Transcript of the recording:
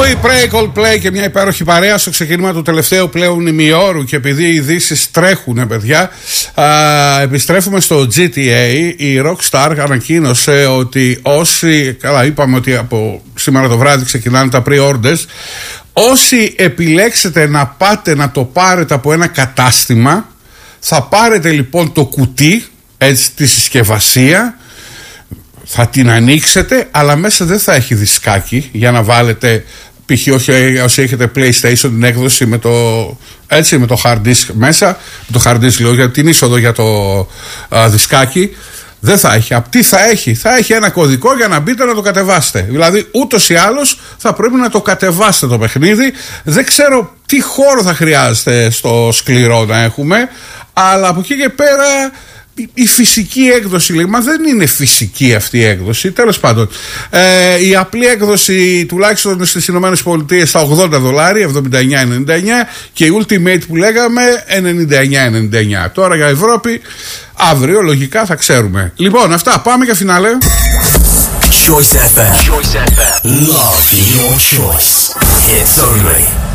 Coldplay, Coldplay και μια υπέροχη παρέα στο ξεκίνημα του τελευταίου πλέον ημιώρου. Και επειδή οι ειδήσεις τρέχουν, παιδιά, επιστρέφουμε στο GTA. Η Rockstar ανακοίνωσε ότι όσοι, καλά είπαμε ότι από σήμερα το βράδυ ξεκινάνε τα pre-orders, όσοι επιλέξετε να πάτε να το πάρετε από ένα κατάστημα, θα πάρετε λοιπόν το κουτί, έτσι, τη συσκευασία, θα την ανοίξετε, αλλά μέσα δεν θα έχει δισκάκι για να βάλετε, π.χ. όσοι έχετε PlayStation την έκδοση με το, έτσι, με το hard disk μέσα, με το hard disk λέω, για την είσοδο για το δισκάκι, δεν θα έχει. Απ' τι θα έχει? Θα έχει ένα κωδικό για να μπείτε να το κατεβάσετε. Δηλαδή ούτως ή άλλως θα πρέπει να το κατεβάσετε το παιχνίδι. Δεν ξέρω τι χώρο θα χρειάζεται στο σκληρό να έχουμε, αλλά από εκεί και πέρα η φυσική έκδοση, λέει, μα δεν είναι φυσική αυτή η έκδοση. Τέλος πάντων, η απλή έκδοση τουλάχιστον στις ΗΠΑ στα $80, 79,99, και η Ultimate που λέγαμε 99,99. Τώρα για Ευρώπη αύριο λογικά θα ξέρουμε. Λοιπόν, αυτά, πάμε για φινάλε. Choice FM. Love your choice. Hits only.